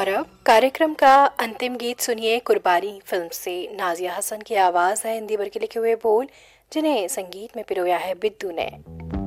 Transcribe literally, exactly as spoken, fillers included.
अब कार्यक्रम का अंतिम गीत सुनिए कुर्बानी फिल्म से। नाजिया हसन की आवाज़ है, हिंदी भर के लिखे हुए बोल जिन्हें संगीत में पिरोया है बिद्दू ने।